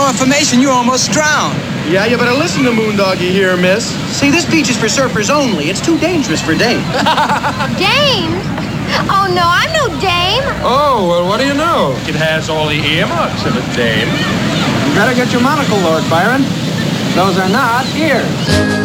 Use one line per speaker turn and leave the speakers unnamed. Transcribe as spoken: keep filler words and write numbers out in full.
no information, you almost drowned.
Yeah, you better listen to Moondoggy here, miss. See, this beach is for surfers only. It's too dangerous for dames.
Dames? Oh, no, I'm no dame.
Oh, well, what do you know?
It has all the earmarks of a dame.
You better get your monocle, Lord Byron. Those are not ears.